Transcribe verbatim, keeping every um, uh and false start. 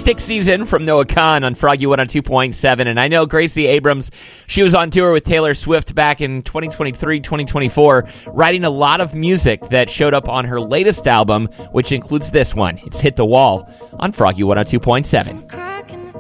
Stick Season from Noah Kahan on Froggy one oh two point seven. And I know Gracie Abrams, she was on tour with Taylor Swift back in twenty twenty-three, twenty twenty-four, writing a lot of music that showed up on her latest album, which includes this one. It's Hit the Wall on Froggy one oh two point seven.